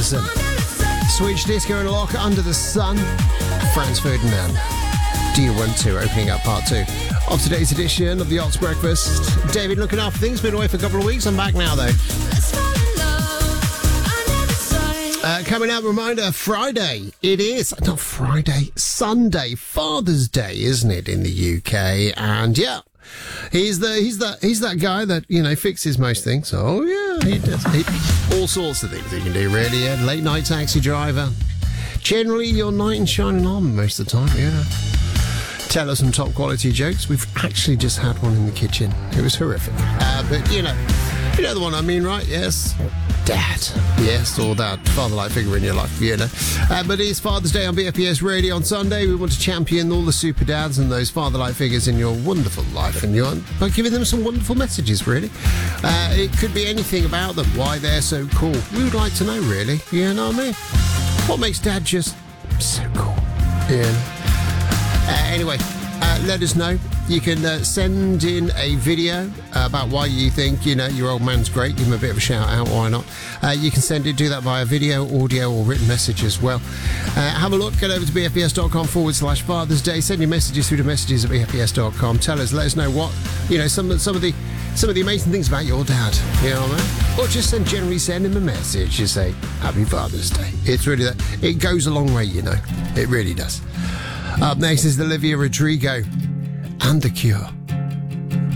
Anderson. Switch Disco and Lock, Under the Sun. Franz Ferdinand. Do You Want To? Opening up part 2 of today's edition of the Ox Breakfast. David looking after things. Been away for a couple of weeks. I'm back now, though. Coming up, reminder, Friday. It is, not Friday, Sunday, Father's Day, isn't it, in the UK? And yeah, he's that guy that, you know, fixes most things. Oh yeah, he does. All sorts of things he can do, really. Yeah. Late night taxi driver. Generally, your knight in shining armour most of the time, yeah. Tell us some top quality jokes. We've actually just had one in the kitchen. It was horrific. But, you know the one I mean, right? Yes. Dad. Yes, or that father-like figure in your life, you know. But it is Father's Day on BFBS Radio on Sunday. We want to champion all the super dads and those father-like figures in your wonderful life and by giving them some wonderful messages, really. It could be anything about them, why they're so cool. We would like to know, really. You know what I mean? What makes Dad just so cool? Yeah. Anyway, let us know. You can send in a video about why you think, you know, your old man's great. Give him a bit of a shout out, why not? You can do that via video, audio or written message as well. Have a look, get over to bfbs.com/Father's Day. Send your messages through to messages at bfbs.com. Let us know what, you know, some of the amazing things about your dad. You know what I mean? Or just generally send him a message. You say, Happy Father's Day. It's really that. It goes a long way, you know. It really does. Up next is Olivia Rodrigo and The Cure.